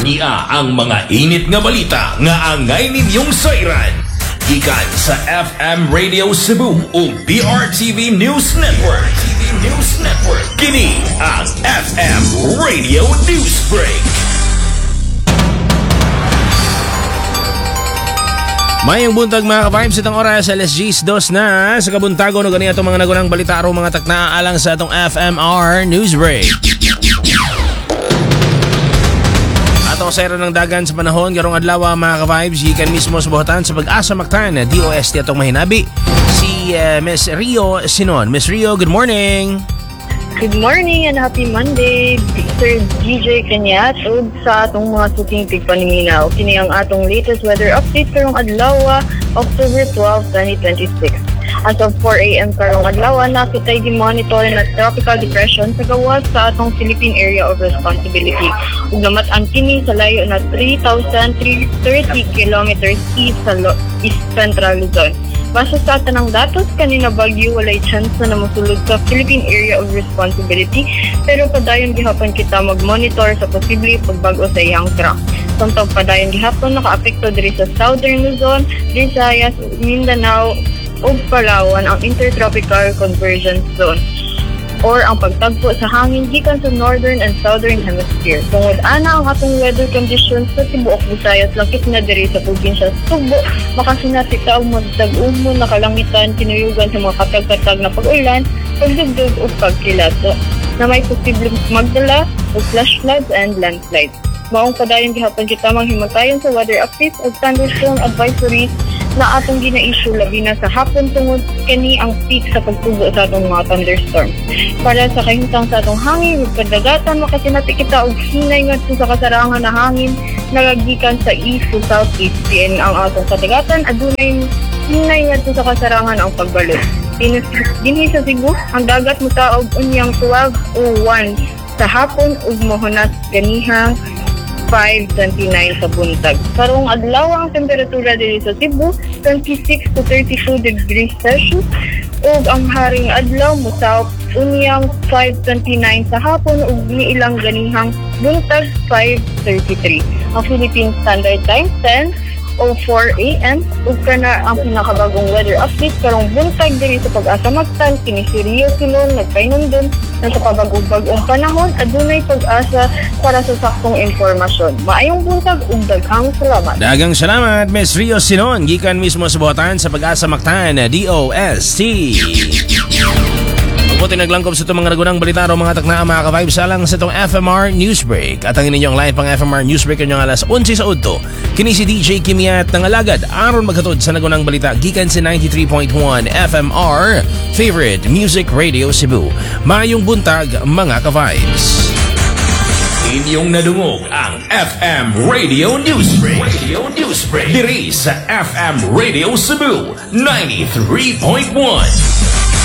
Niya ang mga init nga balita nga angay ninyong sayran. Gikan sa FM Radio Cebu o BRTV News Network. Kini ang FM Radio Newsbreak. Mayang buntag mga ka-vibes, itong oras alas 10:02 na sa kabuntago no gani atong mga nagunang balita aron mga takna alang sa atong FMR Newsbreak. Atong sayra ng dagan sa panahon karong adlaw mga ka-vibes, gikan mismo sa buhatan sa Pag-asa Mactan DOST atong mahinabi si Miss Rio Sinon. Miss Rio, good morning. Good morning and happy Monday, Sir DJ Kanyat. Ug sa atong mga suking tigpaningaw, kini ang atong latest weather update karong adlaw, October 12, 2026. As of 4 a.m. karong adlaw, nakitay gi-monitor na tropical depression sa gawas sa atong Philippine Area of Responsibility. Ug namat-an kini sa layo na 3,330 kilometers east sa East Central Luzon. Base sa tanang datos, kanina bagyo walay chance na masulod sa Philippine Area of Responsibility, pero padayon gihapon kita mag-monitor sa posibleng pagbago sa iyang track. Samtang padayon gihapon nakaapekto diri sa Southern Luzon, Visayas, Mindanao ug Palawan ang Intertropical Convergence Zone or ang pagtagpo sa hangin gikan sa Northern and Southern Hemisphere. Tungod ana ang atong weather conditions sa tibuok Visayas lakip na diri sa probinsya Subo, makasinasita og magdag-umon na kalangitan kinuyugan sa mga katag-katag na pag-ulan, pagdugdog ug pagkilato na may posibleng magdala og flash floods and landslides. Maong padayon gihapon kita manghimatayon sa weather updates ug thunderstorm advisories na atong gina-issue labi na sa hapon tungod kani ang peak sa pagtubo sa atong mga thunderstorm. Para sa kahimtang sa atong hangin ug kadagatan, makasinati kita og hinay ngadto sa kasarangan na hangin nagagikan sa east to southeast. Diin ang atong kadagatan adunay hinay ngadto sa kasarangan ang pagbalot. Dinhi sa Cebu, ang dagat motaog unyang 12:01 sa hapon ug mohunas ganihang 5:29 sa buntag. Karong adlaw ang temperatura diri sa Cebu 26 to 32 degrees Celsius ug ang haring adlaw mosaop unyang 5:29 sa hapon ug niilang ganihang buntag 5:33. Ang Philippine Standard Time 10:04 a.m. ug kana ang pinakabagong weather update karong buntag diri sa Pag-asa Mactan. Kini si Rio Sinon nagpainumdum na sa pabagong-bagong panahon adunay pag-asa para sa saktong informasyon. Maayong buntag ug daghang salamat. Daghang salamat Miss Rio Sinon gikan mismo sa buhatan sa Pag-asa Mactan DOST. Puti naglangkob sa itong mga nagunang balita o mga takna mga ka-vibes alang sa itong FMR Newsbreak. At ang inyong live pang FMR Newsbreak kanyang alas 11 sa udto. Kini si DJ Kimiat ng Alagad aron maghatod sa nagunang balita gikan si 93.1 FMR Favorite Music Radio Cebu. Mayong buntag mga ka-vibes. Inyong nadungog ang FM Radio Newsbreak. Diri sa FM Radio Cebu 93.1.